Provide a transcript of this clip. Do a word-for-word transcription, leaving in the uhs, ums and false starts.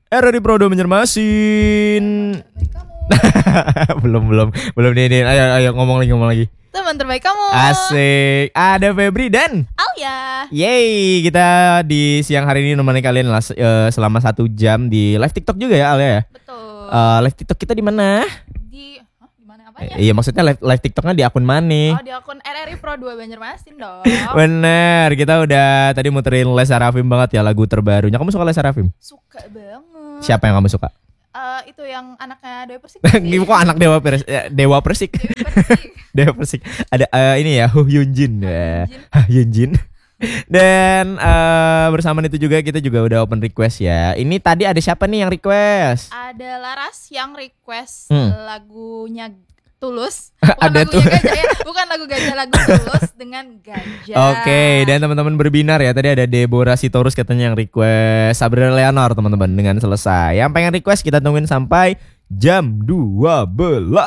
R R I Pro dua Banjarmasin. belum belum belum nih, nih. Ayo ayo ngomong lagi ngomong lagi. Teman terbaik kamu. Asik. Ada Febri dan Alia. Yeay, kita di siang hari ini nemani kalian lah, uh, selama satu jam di live TikTok juga ya, Alia ya. Betul. Uh, live TikTok kita di mana? Di huh, di mana apanya? Iya, maksudnya live, live TikToknya di akun mana? Oh, di akun R R I Pro dua Banjarmasin dong. Bener, kita udah tadi muterin Les Arafim banget ya lagu terbarunya. Kamu suka Les Arafim? Suka banget. Siapa yang kamu suka? Uh, itu yang anaknya Dewa Persik. Kok anak Dewa Persik? Dewa Persik. Dewa Persik. Ada uh, ini ya, Huh Yunjin. Huh Yunjin. Dan uh, bersamaan itu juga kita juga udah open request ya. Ini tadi ada siapa nih yang request? Ada Laras yang request hmm. lagunya Tulus. Bukan ada lagunya Gajah ya. Bukan lagu Gajah, lagu Tulus dengan Gajah. Oke, okay, dan teman-teman berbinar ya. Tadi ada Deborah Sitorus katanya yang request Sabrina Leonor teman-teman dengan selesai. Yang pengen request kita tungguin sampai jam dua belas.